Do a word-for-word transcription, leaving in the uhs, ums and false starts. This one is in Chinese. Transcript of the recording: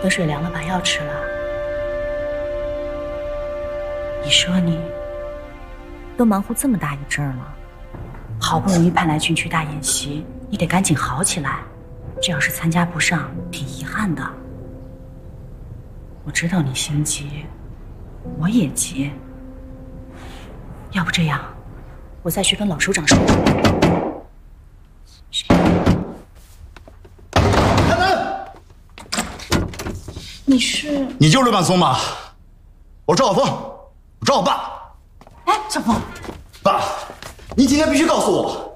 喝水凉了，把药吃了。你说你都忙活这么大一阵儿了，好不容易盼来军区大演习，你得赶紧好起来。这要是参加不上，挺遗憾的。我知道你心急，我也急。要不这样，我再去跟老首长说。 开门！ 你是？ 你就是刘满松吧？我赵晓峰，我找我爸。 哎，小峰， 爸，你今天必须告诉我，